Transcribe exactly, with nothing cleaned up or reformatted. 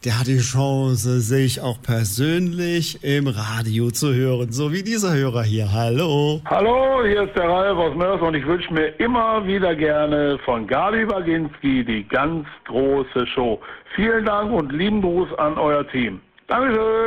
der hat die Chance, sich auch persönlich im Radio zu hören, so wie dieser Hörer hier. Hallo. Hallo, hier ist der Ralf aus Mörs und ich wünsche mir immer wieder gerne von Gabi Baginski die ganz große Show. Vielen Dank und lieben Gruß an euer Team. Dankeschön.